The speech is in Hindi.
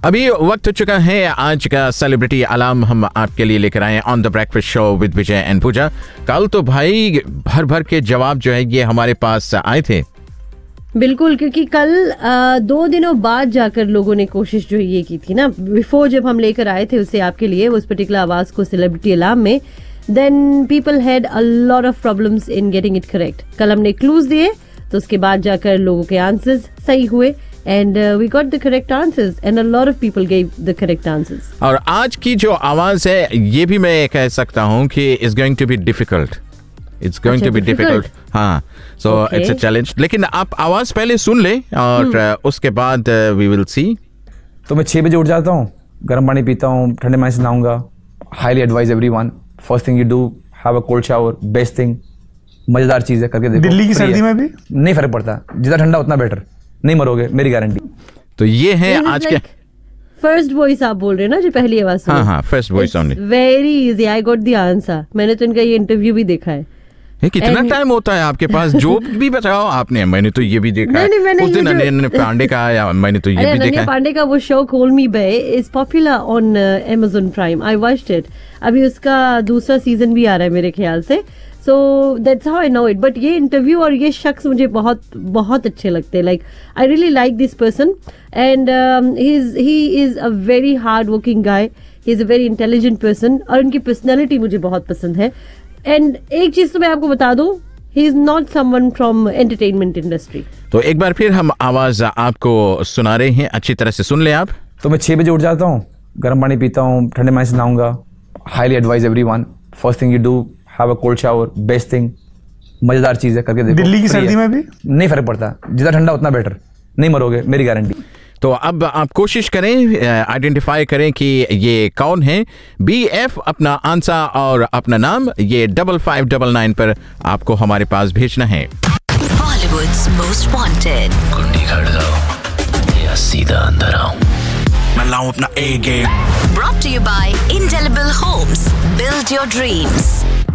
अभी वक्त हो चुका है आज का सेलिब्रिटी अलार्म हम आपके लिए लेकर आए on the breakfast show with Vijay and पूजा। कल तो भाई भर भर के जवाब जो है ये हमारे पास आए थे। बिल्कुल, क्योंकि कल 2 दिनों बाद जाकर लोगों ने कोशिश जो ये की थी ना, बिफोर जब हम लेकर आए थे उससे आपके लिए उस पर्टिकुलर आवाज को सेलिब्रिटी अलार्म में, then people had a lot of problems in getting it correct. कल हमने क्लूज दिए तो उसके बाद जाकर लोगों के आंसर्स सही हुए and we got the correct answers and a lot of people gave the correct answers. और आज की जो आवाज है ये भी मैं कह सकता हूँ कि it's going to be difficult. It's going to be difficult. हाँ, so it's a challenge. लेकिन आप आवाज पहले सुन ले और उसके बाद we will see. तो मैं 6 बजे उठ जाता हूँ, गर्म पानी पीता हूँ, ठंडे पानी से नहाऊंगा. Highly advise everyone. First thing you do, have a cold shower. Best thing. मजेदार चीज है, करके देखो. दिल्ली की सर्दी में भी नहीं फर्क पड़ता, जितना ठंडा उतना बेटर. नहीं मरोगे, मेरी गारंटी. तो ये है आज के फर्स्ट वॉइस आप बोल रहे हैं ना, जो पहली आवाज सुनी. हाँ, first voice only. Very easy, I got the answer. मैंने तो इनका ये इंटरव्यू भी देखा है. कितना टाइम होता है आपके पास? जो भी बताओ आपने. मैंने तो ये भी देखा है. उस दिन अनन्या पांडे का आया, मैंने तो ये भी देखा है. पांडे का वो show call me bye is popular on Amazon Prime. I watched it. अभी उसका दूसरा सीजन भी आ रहा है मेरे ख्याल से. So that's how I know it. But ये इंटरव्यू और ये शख्स मुझे बहुत बहुत अच्छे लगते हैं. Like I really like this person and he is a very hard working guy. He is a very intelligent person और उनकी personality मुझे बहुत पसंद है. And एक चीज तो मैं आपको बता दूं, he is not someone from entertainment industry. तो एक बार फिर हम आवाज आपको सुना रहे हैं, अच्छी तरह से सुन ले आप. तो मैं 6 बजे उठ जाता हूँ, गर्म पानी पीता हूँ, ठंडे पानी से नहाऊंगा. Highly advise everyone. First thing you do, have a cold shower. Best thing. मजेदार चीज है, करके देखो. दिल्ली की सर्दी में भी नहीं फर्क पड़ता, जितना ठंडा उतना बेटर. नहीं मरोगे, मेरी गारंटी. तो अब आप कोशिश करें, आइडेंटिफाई करें कि ये कौन है. BF अपना आंसर और अपना नाम ये 5599 पर आपको हमारे पास भेजना है. Bollywood's most wanted. कुंडी खड़काओ या सीधा अंदर आओ. मैं लाऊं अपना A game. Brought to you by Indelible Homes. Build your dreams.